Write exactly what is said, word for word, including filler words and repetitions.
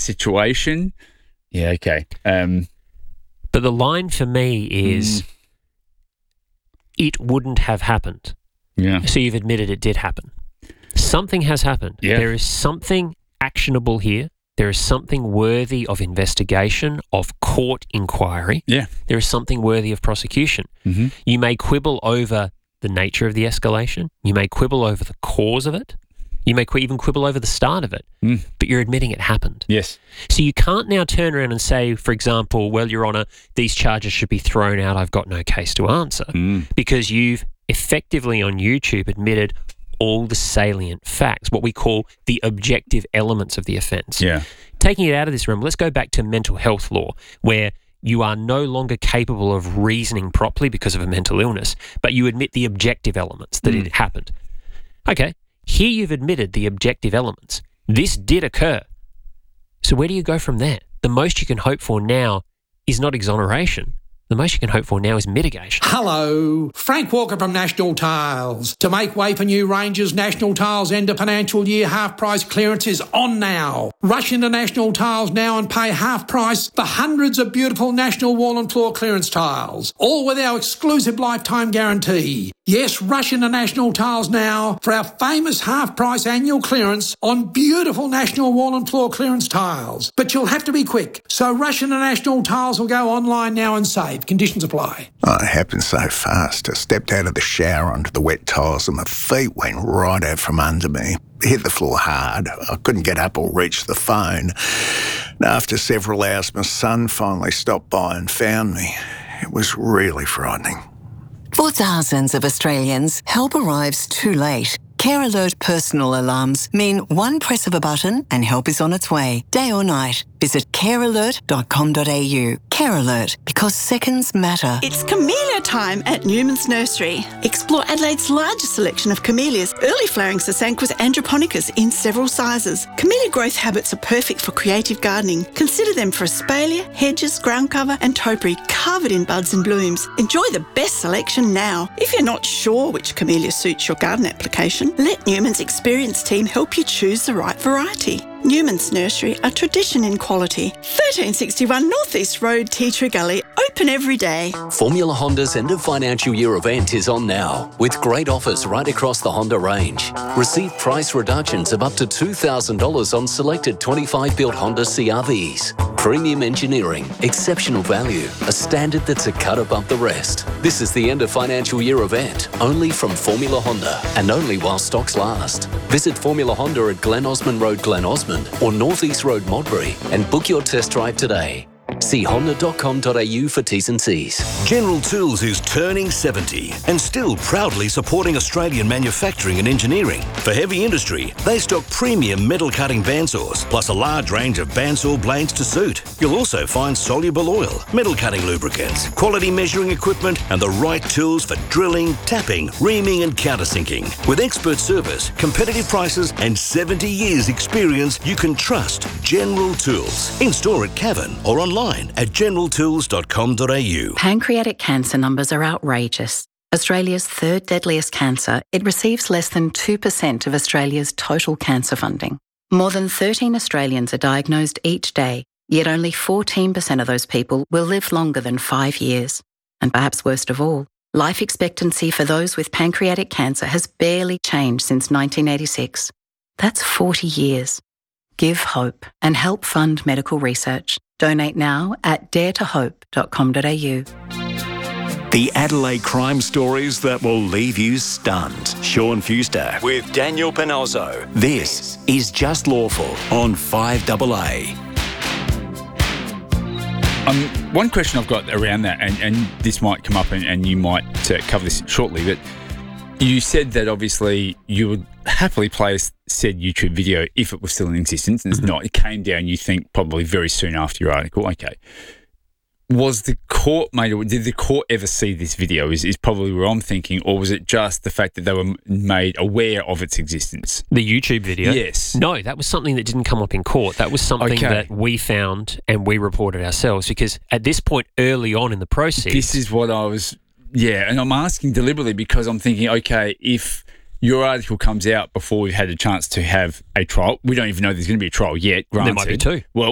situation. Yeah, okay. Um, but the line for me is mm. it wouldn't have happened. Yeah. So you've admitted it did happen. Something has happened. Yeah. There is something actionable here. There is something worthy of investigation, of court inquiry. Yeah. There is something worthy of prosecution. Mm-hmm. You may quibble over the nature of the escalation. You may quibble over the cause of it. You may qu- even quibble over the start of it. Mm. But you're admitting it happened. Yes. So you can't now turn around and say, for example, well, Your Honour, these charges should be thrown out. I've got no case to answer. Mm. Because you've effectively on YouTube admitted all the salient facts, what we call the objective elements of the offence. Yeah. Taking it out of this realm, let's go back to mental health law, where you are no longer capable of reasoning properly because of a mental illness, but you admit the objective elements that Mm. it happened. Okay, here you've admitted the objective elements. This did occur. So where do you go from there? The most you can hope for now is not exoneration. The most you can hope for now is mitigation. Hello, Frank Walker from National Tiles. To make way for new ranges, National Tiles end of financial year half price clearance is on now. Rush into National Tiles now and pay half price for hundreds of beautiful National wall and floor clearance tiles, all with our exclusive lifetime guarantee. Yes, rush into National Tiles now for our famous half price annual clearance on beautiful National wall and floor clearance tiles. But you'll have to be quick, so rush into National Tiles or go online now and save. Conditions apply. Oh, it happened so fast. I stepped out of the shower onto the wet tiles and my feet went right out from under me. Hit the floor hard. I couldn't get up or reach the phone. And after several hours, my son finally stopped by and found me. It was really frightening. For thousands of Australians, help arrives too late. Care Alert personal alarms mean one press of a button and help is on its way, day or night. Visit care alert dot com dot a u. Care Alert, because seconds matter. It's camellia time at Newman's Nursery. Explore Adelaide's largest selection of camellias, early flowering Sasanquas androponicus in several sizes. Camellia growth habits are perfect for creative gardening. Consider them for espalier, hedges, ground cover and topiary covered in buds and blooms. Enjoy the best selection now. If you're not sure which camellia suits your garden application, let Newman's experienced team help you choose the right variety. Newman's Nursery, a tradition in quality. thirteen sixty-one North East Road, Tea Tree Gully, open every day. Formula Honda's end of financial year event is on now, with great offers right across the Honda range. Receive price reductions of up to two thousand dollars on selected twenty-five built Honda C R Vs. Premium engineering, exceptional value, a standard that's a cut above the rest. This is the end of financial year event, only from Formula Honda, and only while stocks last. Visit Formula Honda at Glen Osmond Road, Glen Osmond, or North East Road, Modbury, and book your test drive today. See honda dot com dot a u for T's and C's. General Tools is turning seventy and still proudly supporting Australian manufacturing and engineering. For heavy industry, they stock premium metal cutting bandsaws, plus a large range of bandsaw blades to suit. You'll also find soluble oil, metal cutting lubricants, quality measuring equipment, and the right tools for drilling, tapping, reaming, and countersinking. With expert service, competitive prices, and seventy years experience, you can trust General Tools. In store at Cavan or online at general tools dot com dot a u. Pancreatic cancer numbers are outrageous. Australia's third deadliest cancer, it receives less than two percent of Australia's total cancer funding. More than thirteen Australians are diagnosed each day, yet only fourteen percent of those people will live longer than five years. And perhaps worst of all, life expectancy for those with pancreatic cancer has barely changed since nineteen eighty-six. That's forty years. Give hope and help fund medical research. Donate now at dare to hope dot com dot a u. The Adelaide crime stories that will leave you stunned. Sean Fuster with Daniel Panozzo. This is Just Lawful on five A A. Um, one question I've got around that, and, and this might come up and, and you might uh, cover this shortly, but you said that obviously you would happily play said YouTube video if it was still in existence, and it's mm-hmm. not. It came down, you think, probably very soon after your article. Okay. Was the court made, did the court ever see this video is, is probably where I'm thinking, or was it just the fact that they were made aware of its existence? The YouTube video? Yes. No, that was something that didn't come up in court. That was something okay. that we found and we reported ourselves, because at this point early on in the process... This is what I was... Yeah, and I'm asking deliberately because I'm thinking, okay, if your article comes out before we've had a chance to have a trial, we don't even know there's going to be a trial yet, granted. There might be two. Well,